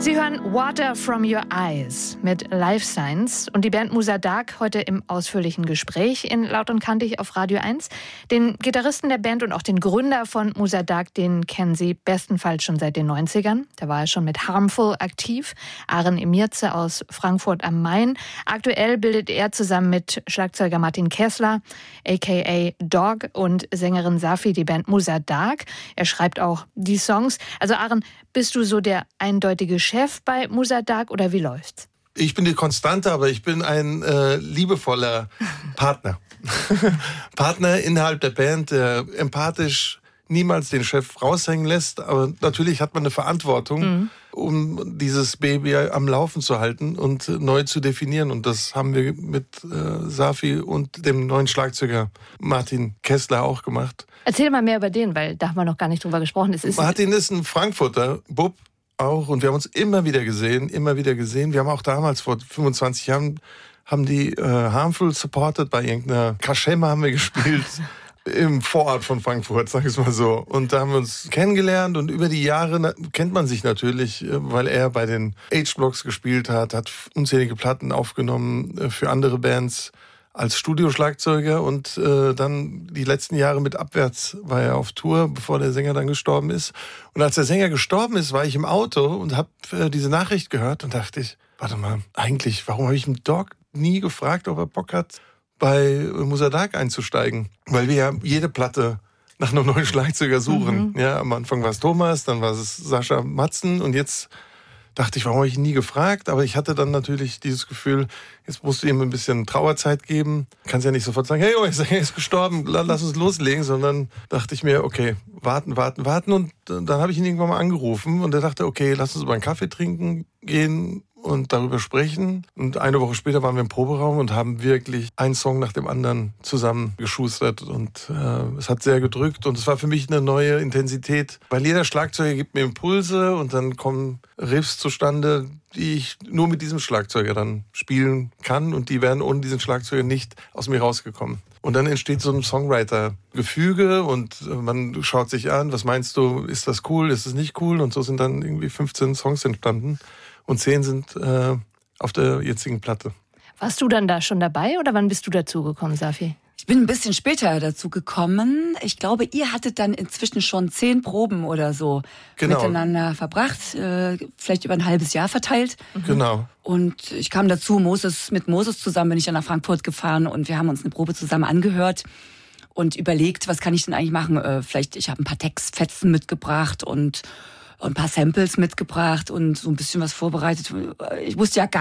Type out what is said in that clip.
Sie hören Water from Your Eyes mit Life Science und die Band Musa Dağ heute im ausführlichen Gespräch in Laut und Kantig auf Radio 1. Den Gitarristen der Band und auch den Gründer von Musa Dağ, den kennen Sie bestenfalls schon seit den 90ern. Da war er schon mit Harmful aktiv. Aren Emirze aus Frankfurt am Main. Aktuell bildet er zusammen mit Schlagzeuger Martin Kessler, a.k.a. Dog, und Sängerin Safi die Band Musa Dağ. Er schreibt auch die Songs. Also Aren, bist du so der eindeutige Chef bei Musa Dağ oder wie läuft's? Ich bin die Konstante, aber ich bin ein liebevoller Partner. Partner innerhalb der Band, der empathisch niemals den Chef raushängen lässt. Aber natürlich hat man eine Verantwortung, um dieses Baby am Laufen zu halten und neu zu definieren. Und das haben wir mit Safi und dem neuen Schlagzeuger Martin Kessler auch gemacht. Erzähl mal mehr über den, weil da haben wir noch gar nicht drüber gesprochen. Martin ist ein Frankfurter Bub auch und wir haben uns immer wieder gesehen. Wir haben auch damals vor 25 Jahren haben die Harmful supported bei irgendeiner Kaschemme haben wir gespielt. Im Vorort von Frankfurt, sag ich es mal so. Und da haben wir uns kennengelernt und über die Jahre kennt man sich natürlich, weil er bei den H-Blocks gespielt hat unzählige Platten aufgenommen für andere Bands als Studioschlagzeuger und dann die letzten Jahre mit Abwärts war er auf Tour, bevor der Sänger dann gestorben ist. Und als der Sänger gestorben ist, war ich im Auto und habe diese Nachricht gehört und dachte ich, warte mal, eigentlich, warum habe ich den Dog nie gefragt, ob er Bock hat, bei Musa Dağ einzusteigen? Weil wir ja jede Platte nach einem neuen Schlagzeuger suchen. Ja, am Anfang war es Thomas, dann war es Sascha Matzen und jetzt dachte ich, warum habe ich ihn nie gefragt? Aber ich hatte dann natürlich dieses Gefühl, jetzt musst du ihm ein bisschen Trauerzeit geben. Kannst ja nicht sofort sagen, hey, er ist gestorben, lass uns loslegen. Sondern dachte ich mir, okay, warten. Und dann habe ich ihn irgendwann mal angerufen und er dachte, okay, lass uns über einen Kaffee trinken gehen und darüber sprechen. Und eine Woche später waren wir im Proberaum und haben wirklich einen Song nach dem anderen zusammen geschustert. Und es hat sehr gedrückt. Und es war für mich eine neue Intensität. Weil jeder Schlagzeuger gibt mir Impulse und dann kommen Riffs zustande, die ich nur mit diesem Schlagzeuger dann spielen kann. Und die wären ohne diesen Schlagzeuger nicht aus mir rausgekommen. Und dann entsteht so ein Songwriter-Gefüge und man schaut sich an, was meinst du, ist das cool, ist es nicht cool? Und so sind dann irgendwie 15 Songs entstanden. Und 10 sind auf der jetzigen Platte. Warst du dann da schon dabei oder wann bist du dazugekommen, Safi? Ich bin ein bisschen später dazu gekommen. Ich glaube, ihr hattet dann inzwischen schon 10 Proben oder so miteinander verbracht. Vielleicht über ein halbes Jahr verteilt. Genau. Und ich kam dazu, mit Moses zusammen bin ich dann nach Frankfurt gefahren und wir haben uns eine Probe zusammen angehört und überlegt, was kann ich denn eigentlich machen? Vielleicht, ich habe ein paar Textfetzen mitgebracht und ein paar Samples mitgebracht und so ein bisschen was vorbereitet. Ich wusste ja gar